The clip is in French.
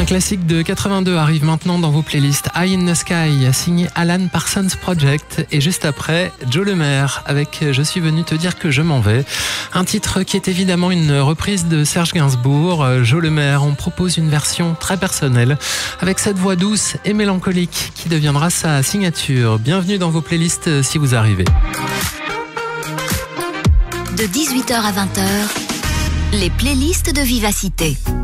Un classique de 82 arrive maintenant dans vos playlists. Eye in the Sky, signé Alan Parsons Project. Et juste après, Joe Lemaire avec Je suis venu te dire que je m'en vais. Un titre qui est évidemment une reprise de Serge Gainsbourg. Joe Lemaire, on propose une version très personnelle avec cette voix douce et mélancolique qui deviendra sa signature. Bienvenue dans vos playlists si vous arrivez. De 18h à 20h, les playlists de Vivacité.